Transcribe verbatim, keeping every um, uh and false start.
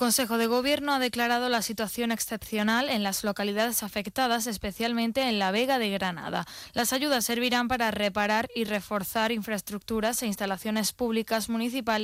Consejo de Gobierno ha declarado la situación excepcional en las localidades afectadas, especialmente en la Vega de Granada. Las ayudas servirán para reparar y reforzar infraestructuras e instalaciones públicas municipales